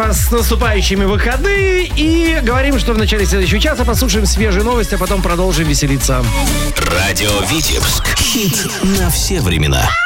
вас с наступающими выходными и говорим, что в начале следующего часа послушаем свежие новости, а потом продолжим веселиться. Радио Витебск. Хит на все времена.